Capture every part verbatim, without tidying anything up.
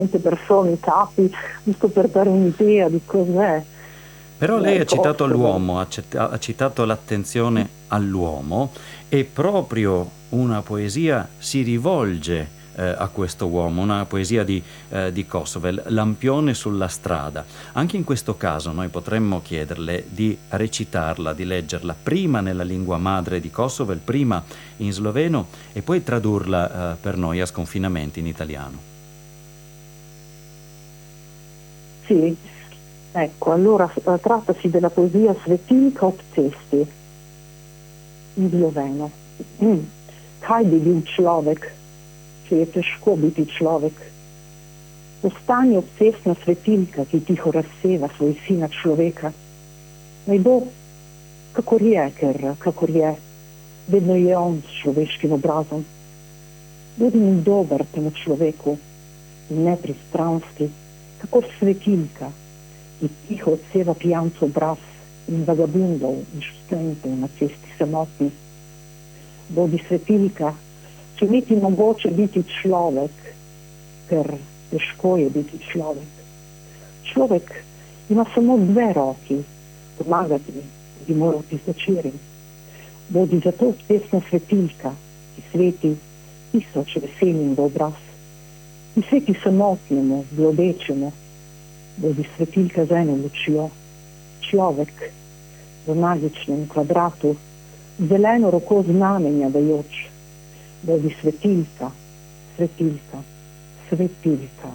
persone, i capi, giusto per dare un'idea di cos'è. Però lei ha citato Kosovo. l'uomo, ha, cet- ha citato l'attenzione all'uomo, e proprio una poesia si rivolge eh, a questo uomo, una poesia di, eh, di Kosovel, Lampione sulla strada. Anche in questo caso noi potremmo chiederle di recitarla, di leggerla prima nella lingua madre di Kosovel, prima in sloveno e poi tradurla eh, per noi a sconfinamento in italiano. Sì, ecco, allora eh, trattasi della poesia Svetilka ob cesti, in sloveno. Mm. Kaj bi bil človek, če je težko biti človek? Ostani obcestna svetilka, ki tiho razseva svoj sin na človeka. Naj bo, kakor je, ker kakor je, vedno je on s človeškim obrazom. Bodi mi dober temu človeku in nepristranski, kako svetilka, ki tiho odseva pijancu obraz in vagabundov in študentov na cesti samotni. Bodi svetilka, če niti mogoče biti človek, ker težko je biti človek. Človek ima samo dve roki, pomagati bi moral ti začerim. Bodi zato obcestna svetilka, ki sveti tisoč veselim v obraz. Ki sveti samotnemu, zlobečemu. Bodi svetilka z eno lučjo. Človek v magičnem kvadratu, zeleno roko znamenja dajoč. Bodi svetilka, svetilka, svetilka.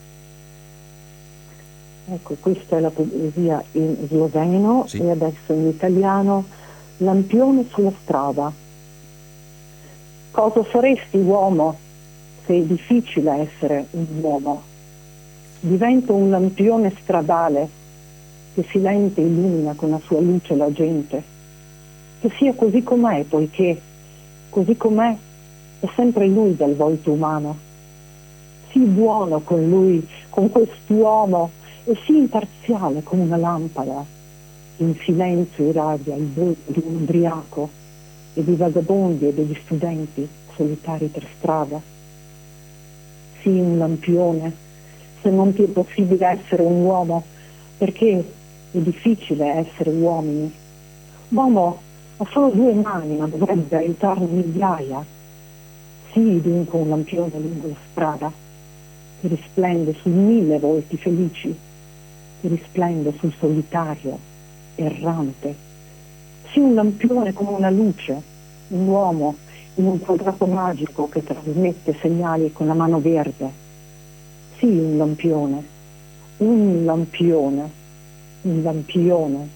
Ecco, questa è la poesia in sloveno, sì. E adesso in italiano, Lampione sulla strada. Cosa faresti, uomo, se è difficile essere un uomo? Divento un lampione stradale che silente illumina con la sua luce la gente. Che sia così com'è, poiché così com'è è sempre lui dal volto umano. Sii buono con lui, con quest'uomo, e sii imparziale come una lampada. In silenzio irradia il volto di un ubriaco e di vagabondi e degli studenti solitari per strada. Sii un lampione, se non ti è possibile essere un uomo, perché è difficile essere uomini. L'uomo ha solo due mani, ma dovrebbe aiutarne migliaia. Sii dunque un lampione lungo la strada, che risplende su mille volti felici, che risplende sul solitario, errante. Sii un lampione come una luce, un uomo in un quadrato magico che trasmette segnali con la mano verde. Sii un lampione, un lampione, un lampione.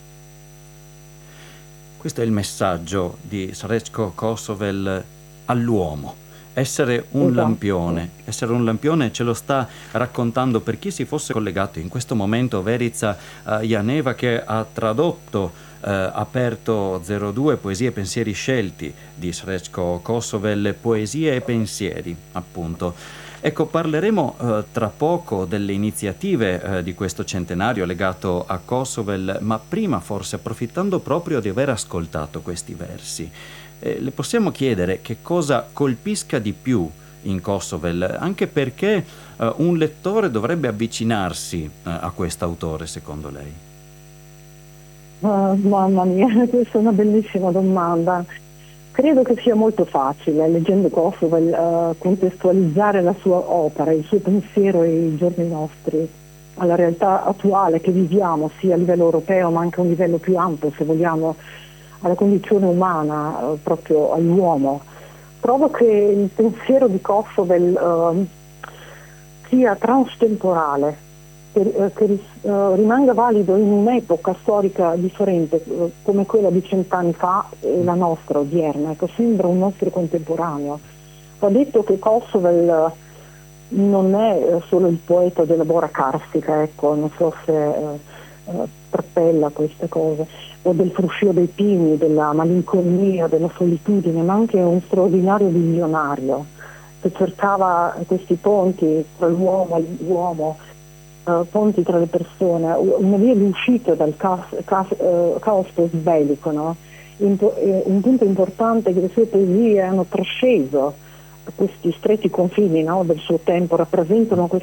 Questo è il messaggio di Srećko Kosovel all'uomo. Essere un Esatto. lampione, essere un lampione ce lo sta raccontando, per chi si fosse collegato in questo momento, Verica uh, Janeva, che ha tradotto uh, Aperto zero due, Poesie e pensieri scelti di Srećko Kosovel, poesie e pensieri, appunto. Ecco, parleremo uh, tra poco delle iniziative uh, di questo centenario legato a Kosovel, ma prima, forse approfittando proprio di aver ascoltato questi versi, eh, le possiamo chiedere che cosa colpisca di più in Kosovel, anche perché uh, un lettore dovrebbe avvicinarsi uh, a quest'autore, secondo lei? Uh, mamma mia, questa è una bellissima domanda. Credo che sia molto facile, leggendo Kosovel, uh, contestualizzare la sua opera, il suo pensiero e i giorni nostri alla realtà attuale che viviamo, sia a livello europeo ma anche a un livello più ampio, se vogliamo, alla condizione umana, uh, proprio all'uomo. Trovo che il pensiero di Kosovel uh, sia transtemporale, che, uh, che uh, rimanga valido in un'epoca storica differente, uh, come quella di cent'anni fa e la nostra odierna. Ecco, sembra un nostro contemporaneo. Va detto che Kosovel uh, non è uh, solo il poeta della bora carstica, ecco, non so se uh, uh, trappella queste cose, o del fruscio dei pini, della malinconia, della solitudine, ma anche un straordinario visionario che cercava questi ponti tra l'uomo e l'uomo, uh, ponti tra le persone, una via di uscita dal caos, caos, uh, caos bellico, no? Impo- eh, un punto importante che le sue poesie hanno trasceso questi stretti confini, no, del suo tempo, rappresentano